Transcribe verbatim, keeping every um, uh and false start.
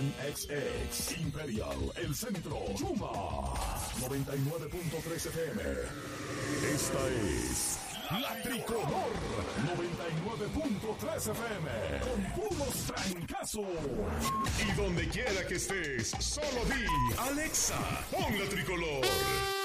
Scan X X, Imperial, El Centro, Chuma, noventa y nueve punto tres F M. Esta es La Tricolor, noventa y nueve punto tres F M, con puros trancazos. Y donde quiera que estés, solo di, Alexa, pon La Tricolor.